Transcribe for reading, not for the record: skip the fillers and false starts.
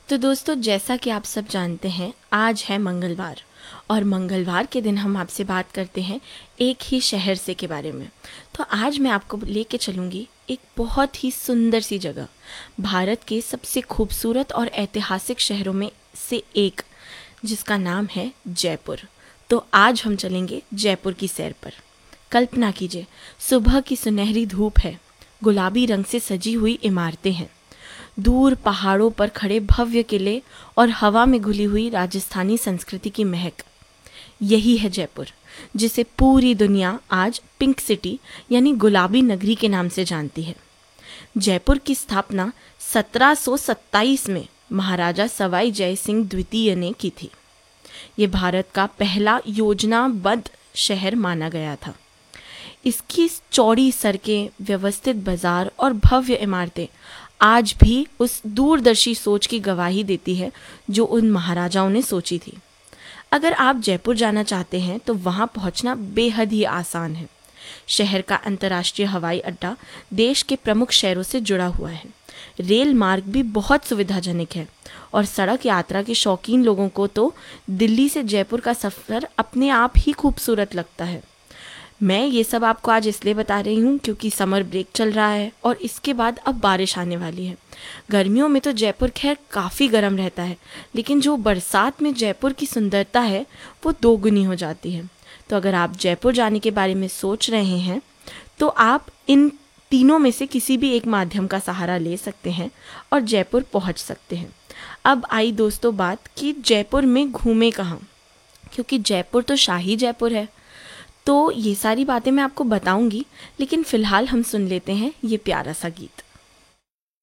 तो दोस्तों, जैसा कि आप सब जानते हैं, आज है मंगलवार और मंगलवार के दिन हम आपसे बात करते हैं एक ही शहर से के बारे में। तो आज मैं आपको लेके चलूँगी एक बहुत ही सुंदर सी जगह, भारत के सबसे खूबसूरत और ऐतिहासिक शहरों में से एक, जिसका नाम है जयपुर। तो आज हम चलेंगे जयपुर की सैर पर। कल्पना कीजिए, सुबह की सुनहरी धूप है, गुलाबी रंग से सजी हुई इमारतें हैं, दूर पहाड़ों पर खड़े भव्य किले और हवा में घुली हुई राजस्थानी संस्कृति की महक। यही है जयपुर, जिसे पूरी दुनिया आज पिंक सिटी यानी गुलाबी नगरी के नाम से जानती है। जयपुर की स्थापना 1727 में महाराजा सवाई जय सिंह द्वितीय ने की थी। ये भारत का पहला योजनाबद्ध शहर माना गया था। इसकी चौड़ी सड़कें, व्यवस्थित बाजार और भव्य इमारतें आज भी उस दूरदर्शी सोच की गवाही देती है जो उन महाराजाओं ने सोची थी। अगर आप जयपुर जाना चाहते हैं तो वहां पहुंचना बेहद ही आसान है। शहर का अंतर्राष्ट्रीय हवाई अड्डा देश के प्रमुख शहरों से जुड़ा हुआ है। रेल मार्ग भी बहुत सुविधाजनक है और सड़क यात्रा के शौकीन लोगों को तो दिल्ली से जयपुर का सफ़र अपने आप ही खूबसूरत लगता है। मैं ये सब आपको आज इसलिए बता रही हूँ क्योंकि समर ब्रेक चल रहा है और इसके बाद अब बारिश आने वाली है। गर्मियों में तो जयपुर खैर काफ़ी गर्म रहता है, लेकिन जो बरसात में जयपुर की सुंदरता है वो दोगुनी हो जाती है। तो अगर आप जयपुर जाने के बारे में सोच रहे हैं तो आप इन तीनों में से किसी भी एक माध्यम का सहारा ले सकते हैं और जयपुर पहुँच सकते हैं। अब आई दोस्तों बात कि जयपुर में घूमें कहाँ, क्योंकि जयपुर तो शाही जयपुर है। तो ये सारी बातें मैं आपको बताऊंगी, लेकिन फ़िलहाल हम सुन लेते हैं ये प्यारा सा गीत।